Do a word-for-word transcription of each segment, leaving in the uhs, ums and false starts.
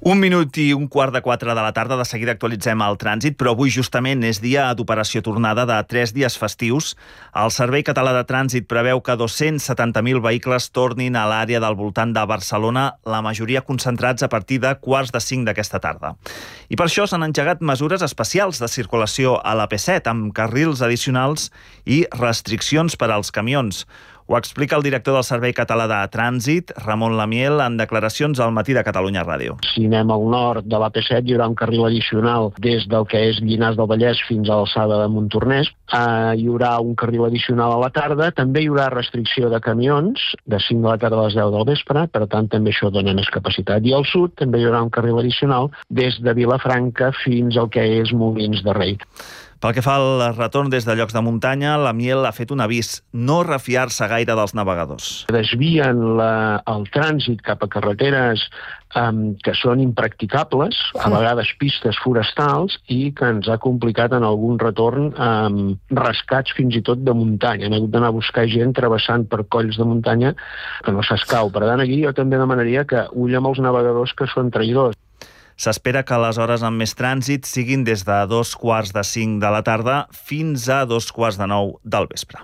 Un minut i un quart de quatre de la tarda, de seguida actualitzem el trànsit, però avui justament és dia d'operació tornada de tres dies festius. El Servei Català de Trànsit preveu que dos-cents setanta mil vehicles tornin a l'àrea del voltant de Barcelona, la majoria concentrats a partir de quarts de cinc d'aquesta tarda. I per això s'han engegat mesures especials de circulació a la P set, amb carrils addicionals i restriccions per als camions. Ho explica el director del Servei Català de Trànsit, Ramon Lamiel, en declaracions al Matí de Catalunya Ràdio. Si anem al nord de la P set, hi haurà un carril addicional des del que és Llinars del Vallès fins a l'alçada de Montornès. Uh, hi haurà un carril addicional a la tarda. També hi haurà restricció de camions de cinc de la tarda a les deu del vespre, per tant també això dona més capacitat. I al sud també hi haurà un carril addicional des de Vilafranca fins al que és Molins de Rei. Pel que fa al retorn des de llocs de muntanya, la Miel ha fet un avís: no refiar-se gaire dels navegadors. Desvien la, el trànsit cap a carreteres um, que són impracticables, a vegades pistes forestals, i que ens ha complicat en algun retorn um, rescats fins i tot de muntanya. Hem hagut d'anar a buscar gent travessant per colls de muntanya que no s'escau. Per tant, aquí jo també demanaria que ull amb els navegadors que són traïdors. S'espera que les hores amb més trànsit siguin des de dos quarts de cinc de la tarda fins a dos quarts de nou del vespre.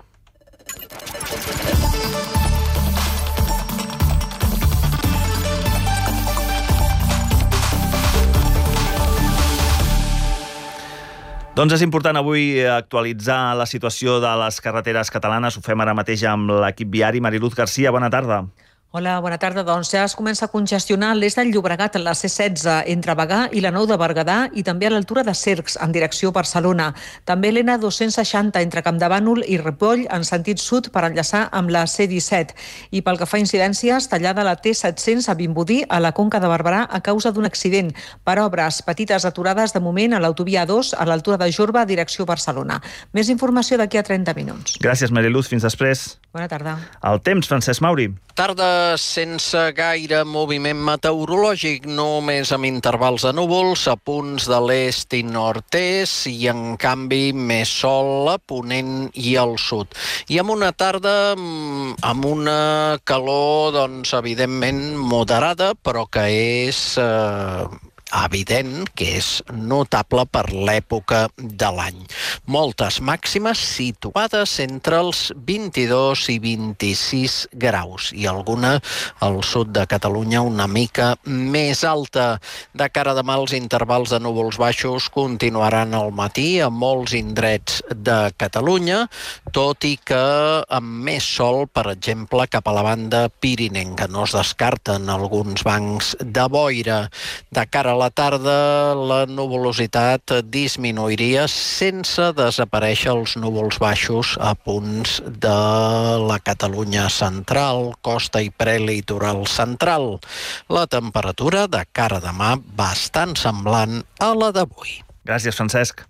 Doncs és important avui actualitzar la situació de les carreteres catalanes. Ho fem ara mateix amb l'equip viari. Mariluz Garcia, bona tarda. Hola, bona tarda. Doncs ja es comença a congestionar l'eix del Llobregat, la C setze, entre Bagà i la nou de Berguedà, i també a l'altura de Cercs, en direcció Barcelona. També l'N dos-cents seixanta entre Campdevànol i Ripoll, en sentit sud, per enllaçar amb la C disset. I pel que fa a incidències, tallada la T set-cents a Vimbodí, a la Conca de Barberà, a causa d'un accident. Per obres, petites aturades de moment a l'autovia A dos, a l'altura de Jorba, direcció Barcelona. Més informació d'aquí a trenta minuts. Gràcies, Mariluz. Fins després. Bona tarda. El temps, Francesc Mauri. Tarda sense gaire moviment meteorològic, només amb intervals de núvols a punts de l'est i nord-est, i en canvi més sol a ponent i al sud. I amb una tarda amb una calor, doncs, evidentment moderada, però que és eh, evident que és notable per l'època de l'any. Moltes màximes situades entre els vint-i-dos i vint-i-sis graus, i alguna al sud de Catalunya una mica més alta. De cara a demà, els intervals de núvols baixos continuaran al matí a molts indrets de Catalunya, tot i que amb més sol, per exemple, cap a la banda pirinenca. No es descarten alguns bancs de boira. De cara a la tarda, la nuvolositat disminuiria sense desaparèixer els núvols baixos a punts de la Catalunya central, costa i prelitoral central. La temperatura de cara a demà bastant semblant a la d'avui. Gràcies, Francesc.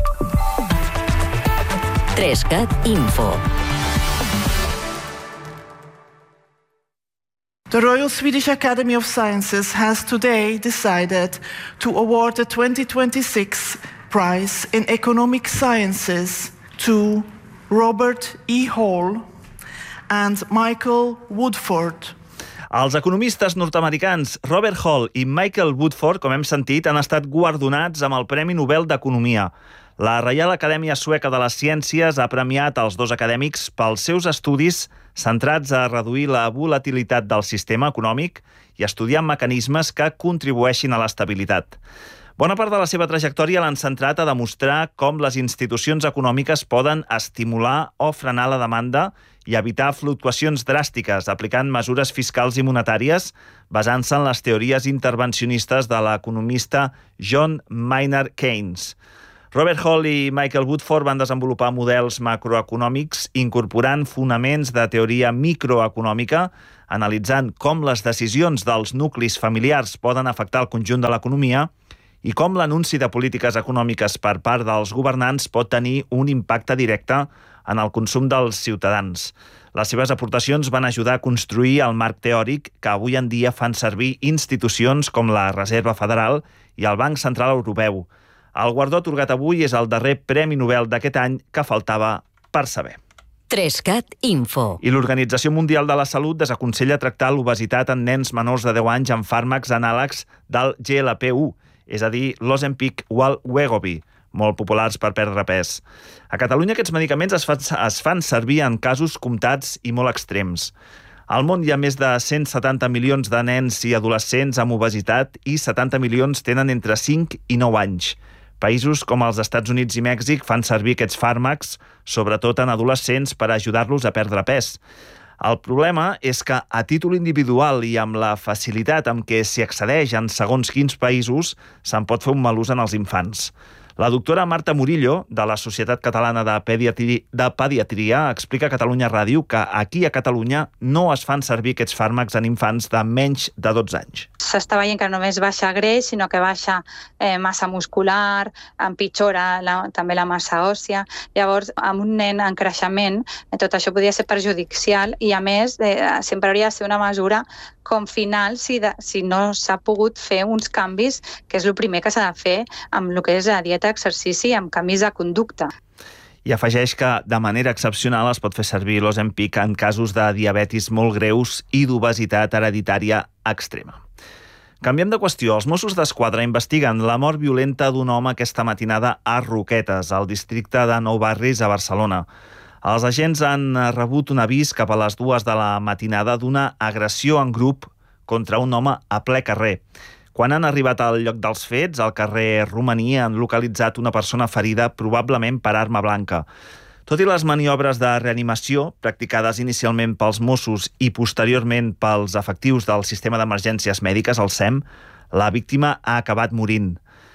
Trescat Info. The Royal Swedish Academy of Sciences has today decided to award the twenty twenty-six prize in Economic Sciences to Robert E. Hall and Michael Woodford. Els economistes nord-americans Robert Hall i Michael Woodford, com hem sentit, han estat guardonats amb el Premi Nobel d'Economia. La Reial Acadèmia Sueca de les Ciències ha premiat els dos acadèmics pels seus estudis centrats a reduir la volatilitat del sistema econòmic i estudiar mecanismes que contribueixin a l'estabilitat. Bona part de la seva trajectòria l'han centrat a demostrar com les institucions econòmiques poden estimular o frenar la demanda i evitar fluctuacions dràstiques, aplicant mesures fiscals i monetàries basant-se en les teories intervencionistes de l'economista John Maynard Keynes. Robert Hall i Michael Woodford van desenvolupar models macroeconòmics incorporant fonaments de teoria microeconòmica, analitzant com les decisions dels nuclis familiars poden afectar el conjunt de l'economia i com l'anunci de polítiques econòmiques per part dels governants pot tenir un impacte directe en el consum dels ciutadans. Les seves aportacions van ajudar a construir el marc teòric que avui en dia fan servir institucions com la Reserva Federal i el Banc Central Europeu. El guardó atorgat avui és el darrer Premi Nobel d'aquest any que faltava per saber. Trescat Info. I l'Organització Mundial de la Salut desaconsella tractar l'obesitat en nens menors de deu anys amb fàrmacs anàlegs del G L P u, és a dir, l'Ozempic o el Wegovy, molt populars per perdre pes. A Catalunya aquests medicaments es fan, es fan servir en casos comptats i molt extrems. Al món hi ha més de cent setanta milions de nens i adolescents amb obesitat i setanta milions tenen entre cinc i nou anys. Països com els Estats Units i Mèxic fan servir aquests fàrmacs, sobretot en adolescents, per ajudar-los a perdre pes. El problema és que a títol individual i amb la facilitat amb què s'hi accedeix en segons quins països, se'n pot fer un mal ús en els infants. La doctora Marta Murillo, de la Societat Catalana de, Pediatri... de Pediatria, explica a Catalunya Ràdio que aquí a Catalunya no es fan servir aquests fàrmacs en infants de menys de dotze anys. S'està veient que no només baixa greix, sinó que baixa eh, massa muscular, empitjora la, també la massa òssia. Llavors, amb un nen en creixement, tot això podria ser perjudicial i, a més, eh, sempre hauria de ser una mesura com final si, de, si no s'ha pogut fer uns canvis, que és el primer que s'ha de fer amb el que és la dieta, exercici, amb canvis de conducta. I afegeix que de manera excepcional es pot fer servir l'Ozempic en casos de diabetis molt greus i d'obesitat hereditària extrema. Canviem de qüestió. Els Mossos d'Esquadra investiguen la mort violenta d'un home aquesta matinada a Roquetes, al districte de Nou Barris, a Barcelona. Els agents han rebut un avís cap a les dues de la matinada d'una agressió en grup contra un home a ple carrer. Quan han arribat al lloc dels fets, al carrer Romaní, han localitzat una persona ferida, probablement per arma blanca. Tot i les maniobres de reanimació, practicades inicialment pels Mossos i posteriorment pels efectius del Sistema d'Emergències Mèdiques, el S E M, la víctima ha acabat morint.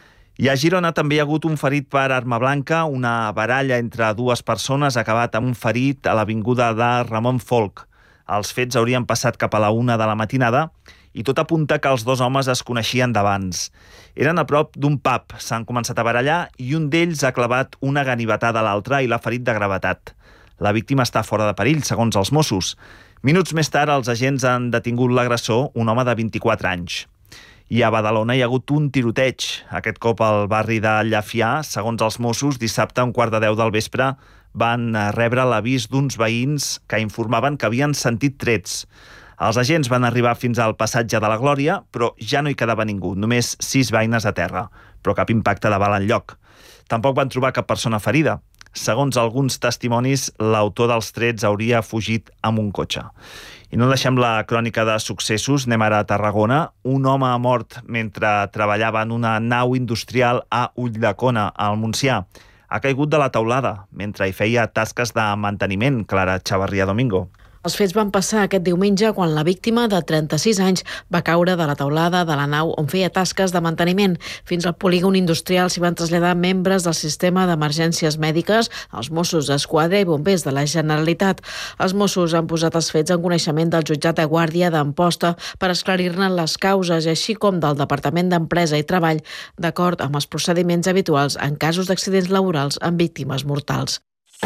I a Girona també hi ha hagut un ferit per arma blanca. Una baralla entre dues persones ha acabat amb un ferit a l'avinguda de Ramon Folch. Els fets haurien passat cap a la una de la matinada i tot apunta que els dos homes es coneixien d'abans. Eren a prop d'un pub, s'han començat a barallar i un d'ells ha clavat una ganivetada a l'altre i l'ha ferit de gravetat. La víctima està fora de perill, segons els Mossos. Minuts més tard, els agents han detingut l'agressor, un home de vint-i-quatre anys. I a Badalona hi ha hagut un tiroteig, aquest cop al barri de Llafià. Segons els Mossos, dissabte a un quart de deu del vespre van rebre l'avís d'uns veïns que informaven que havien sentit trets. Els agents van arribar fins al passatge de la Glòria, però ja no hi quedava ningú, només sis veïnes a terra, però cap impacte de bala enlloc. Tampoc van trobar cap persona ferida. Segons alguns testimonis, l'autor dels trets hauria fugit amb un cotxe. I no deixem la crònica de successos, anem ara a Tarragona. Un home ha mort mentre treballava en una nau industrial a Ulldecona, al Montsià. Ha caigut de la teulada mentre hi feia tasques de manteniment. Clara Chavarria Domingo. Els fets van passar aquest diumenge quan la víctima de trenta-sis anys va caure de la teulada de la nau on feia tasques de manteniment. Fins al polígon industrial s'hi van traslladar membres del sistema d'emergències mèdiques, els Mossos d'Esquadra i bombers de la Generalitat. Els Mossos han posat els fets en coneixement del jutjat de guàrdia d'Amposta per esclarir-ne les causes, així com del Departament d'Empresa i Treball, d'acord amb els procediments habituals en casos d'accidents laborals amb víctimes mortals.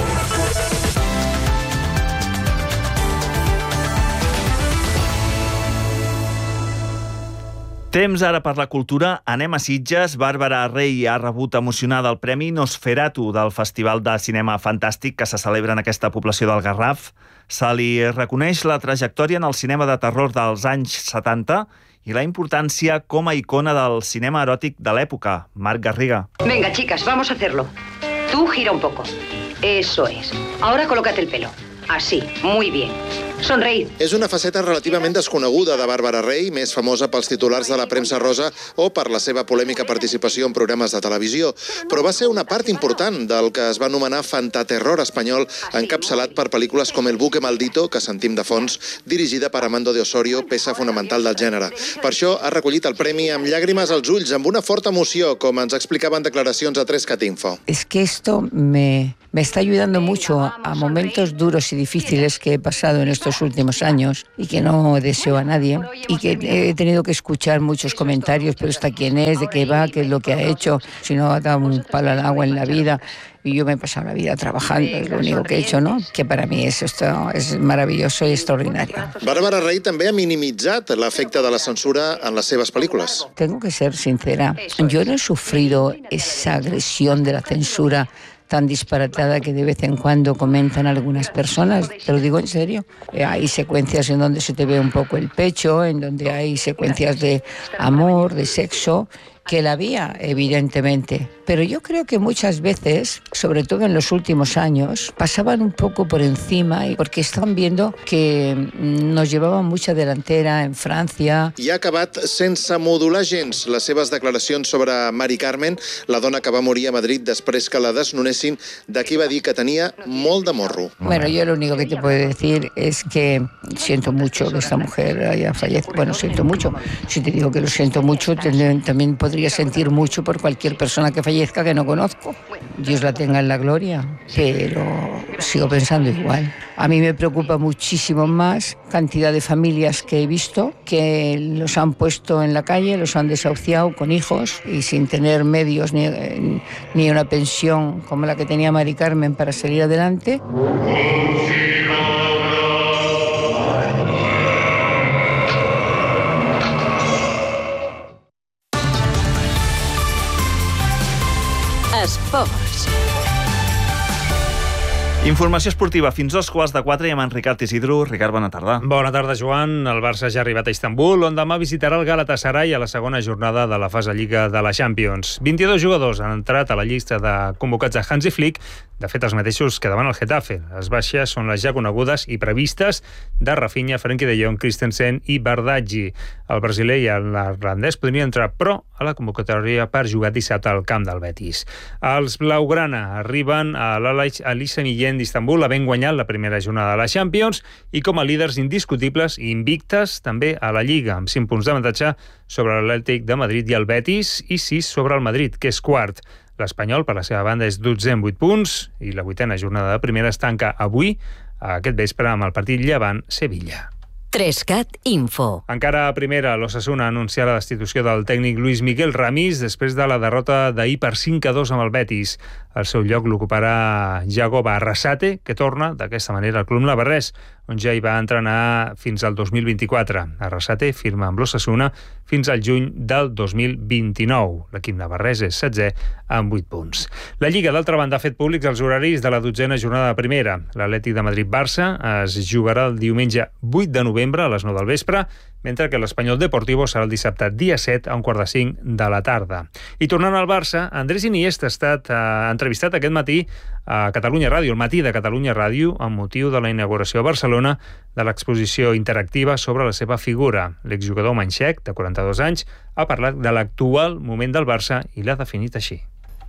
Temps ara per la cultura. Anem a Sitges. Bàrbara Rey ha rebut emocionada el Premi Nosferatu del Festival de Cinema Fantàstic que se celebra en aquesta població del Garraf. Se li reconeix la trajectòria en el cinema de terror dels anys setanta i la importància com a icona del cinema eròtic de l'època. Marc Garriga. Venga, chicas, vamos a hacerlo. Tú gira un poco. Eso es. Ahora colócate el pelo. Así, muy bien. Sonreïd. És una faceta relativament desconeguda de Bàrbara Rey, més famosa pels titulars de la premsa rosa o per la seva polèmica participació en programes de televisió, però va ser una part important del que es va anomenar fantaterror espanyol, encapçalat per pel·lícules com El buque maldito, que sentim de fons, dirigida per Amando de Osorio, peça fonamental del gènere. Per això ha recollit el premi amb llàgrimes als ulls, amb una forta emoció, com ens explicaven declaracions a Trescat Info. Es que esto me, me está ayudando mucho a momentos duros y difíciles que he pasado en estos últimos años y que no deseo a nadie y que he tenido que escuchar muchos comentarios, pero esta quién es, de qué va, qué es lo que ha hecho, si no ha dado un palo al agua en la vida. Y yo me he pasado la vida trabajando, es lo único que he hecho, ¿no? Que para mí es, esto es maravilloso y extraordinario. Bàrbara Rey també ha minimitzat l'efecte de la censura en les seves pel·lícules. Tengo que ser sincera, yo no he sufrido esa agresión de la censura tan disparatada que de vez en cuando comentan algunas personas, te lo digo en serio. Eh, hay secuencias en donde se te ve un poco el pecho, en donde hay secuencias de amor, de sexo, que la había, evidentemente. Pero yo creo que muchas veces, sobre todo en los últimos años, pasaban un poco por encima porque estaban viendo que nos llevaban mucha delantera en Francia. I ha acabat sense modular gens les seves declaracions sobre Mari Carmen, la dona que va morir a Madrid després que la desnonessin, de qui va dir que tenia molt de morro. Bueno, yo lo único que te puedo decir es que siento mucho que esta mujer haya fallecido. Bueno, siento mucho. Si te digo que lo siento mucho, también podría sentir mucho por cualquier persona que fallezca que no conozco. Dios la tenga en la gloria, pero sigo pensando igual. A mí me preocupa muchísimo más cantidad de familias que he visto que los han puesto en la calle, los han desahuciado con hijos y sin tener medios ni, ni una pensión como la que tenía Mari Carmen para salir adelante. Esports. Informació esportiva fins als quarts de quatre i amb en Ricard Isidro. Ricard, bona tarda. Bona tarda, Joan. El Barça ja ha arribat a Istanbul, on demà visitarà el Galatasaray a la segona jornada de la fase Lliga de la Champions. vint-i-dos jugadors han entrat a la llista de convocats a Hansi Flick, de fet els mateixos que davant el Getafe. Les baixes són les ja conegudes i previstes de Rafinha, Frenkie de Jong, Christensen i Bardaggi. El brasiler i l'irlandès podrien entrar, però, a la convocatòria per jugar dissabte al camp del Betis. Els blaugrana arriben a l'Alissa Millén d'Istanbul, havent guanyat la primera jornada de la Champions i com a líders indiscutibles i invictes també a la Lliga, amb cinc punts d'avantatge sobre l'Atlètic de Madrid i el Betis i sis sobre el Madrid, que és quart. L'Espanyol, per la seva banda, és dotzè amb vuit punts i la vuitena jornada de primera es tanca avui, aquest vespre, amb el partit Llevant-Sevilla. Trescat Info. Encara a primera, l'Osasuna ha anunciat la destitució del tècnic Luis Miguel Ramis després de la derrota d'ahir per cinc a dos amb el Betis. El seu lloc l'ocuparà Yagoba Arrasate, que torna d'aquesta manera al club navarrès, on ja hi va entrenar fins al dos mil vint-i-quatre. Arrasate firma amb l'Osasuna fins al juny del dos mil vint-i-nou. L'equip navarrès és setzè amb vuit punts. La Lliga, d'altra banda, ha fet públics els horaris de la dotzena jornada de primera. L'Atlètic de Madrid-Barça es jugarà el diumenge vuit de novembre a les nou del vespre, mentre que l'Espanyol Deportivo serà el dissabte dia set a un quart de cinc de la tarda. I tornant al Barça, Andrés Iniesta ha estat eh, entrevistat aquest matí a Catalunya Ràdio, el matí de Catalunya Ràdio, amb motiu de la inauguració a Barcelona de l'exposició interactiva sobre la seva figura. L'exjugador manxec, de quaranta-dos anys, ha parlat de l'actual moment del Barça i l'ha definit així.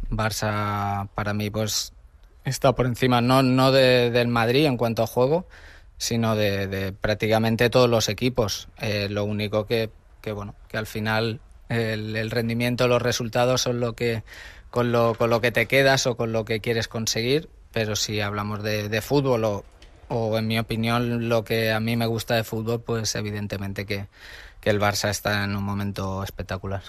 Barça, para mí, pues, está por encima, no, no de, del Madrid en cuanto a juego, sino de, de prácticamente todos los equipos. Eh, lo único que, que, bueno, que al final el, el rendimiento, los resultados son lo que con lo, con lo que te quedas o con lo que quieres conseguir, pero si hablamos de, de fútbol o, o, en mi opinión, lo que a mí me gusta de fútbol, pues evidentemente que, que el Barça está en un momento espectacular.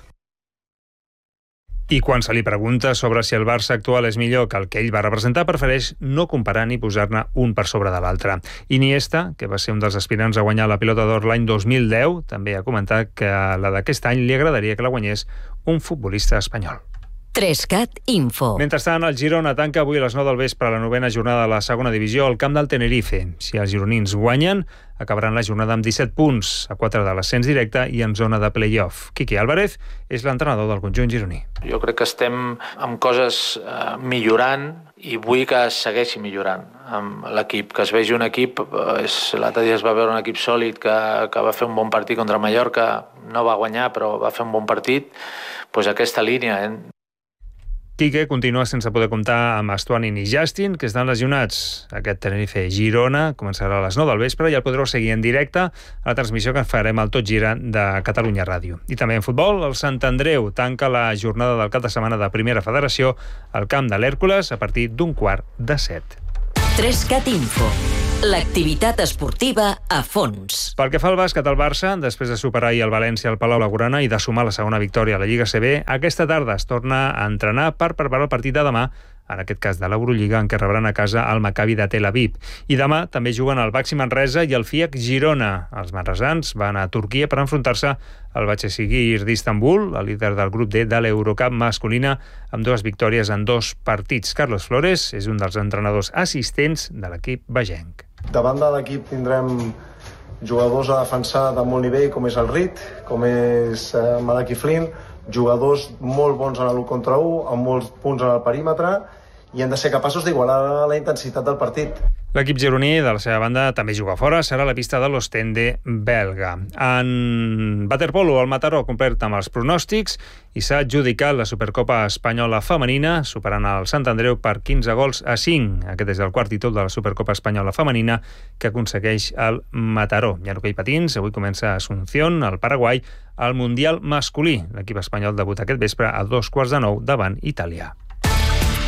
I quan se li pregunta sobre si el Barça actual és millor que el que ell va representar, prefereix no comparar ni posar-ne un per sobre de l'altre. Iniesta, que va ser un dels aspirants a guanyar la Pilota d'Or l'any dos mil deu, també ha comentat que la d'aquest any li agradaria que la guanyés un futbolista espanyol. Trescat Info. Mentrestant, el Girona tanca avui a les nou del vespre la novena jornada de la segona divisió al camp del Tenerife. Si els gironins guanyen, acabaran la jornada amb disset punts, a quatre de l'ascens directe i en zona de play-off. Quique Álvarez és l'entrenador del conjunt gironí. Jo crec que estem amb coses eh, millorant i vull que es segueixi millorant amb l'equip, que es vegi un equip, eh, l'altre dia es va veure un equip sòlid que, que va fer un bon partit contra Mallorca, no va guanyar però va fer un bon partit, doncs aquesta línia, eh? Quique continua sense poder comptar amb Stuanin i Justin, que estan lesionats. Aquest Tenerife-Girona començarà a les nou del vespre i el podreu seguir en directe a la transmissió que farem al Tot Gira de Catalunya Ràdio. I també en futbol, el Sant Andreu tanca la jornada del cap de setmana de Primera Federació al camp de l'Hèrcules a partir d'un quart de set. Trescat Info. L'activitat esportiva a fons. Pel que fa al bàsquet, el Barça, després de superar ahir el València al Palau Blaugrana i de sumar la segona victòria a la Lliga A C B, aquesta tarda es torna a entrenar per preparar el partit de demà en aquest cas de l'Eurolliga, en què rebran a casa el Maccabi de Tel Aviv. I demà també juguen el Baxi Manresa i el F I A C Girona. Els manresans van a Turquia per enfrontar-se al Başakşehir d'Istanbul, el líder del grup D de l'Eurocup masculina, amb dues victòries en dos partits. Carlos Flores és un dels entrenadors assistents de l'equip bagenc. Davant de l'equip tindrem jugadors a defensar de molt nivell, com és el Rit, com és eh, Malaki Flynn, jugadors molt bons en l'u contra u, amb molts punts en el perímetre, i hem de ser capaços d'igualar la intensitat del partit. L'equip gironí, de la seva banda, també juga fora, serà la pista de l'Ostende belga. En waterpolo, el Mataró ha complert amb els pronòstics i s'ha adjudicat la Supercopa Espanyola Femenina, superant el Sant Andreu per quinze gols a cinc. Aquest és el quart títol de la Supercopa Espanyola Femenina que aconsegueix el Mataró. I en hoquei patins, avui comença a Asunción, al Paraguai, el Mundial masculí. L'equip espanyol debuta aquest vespre a dos quarts de nou davant Itàlia.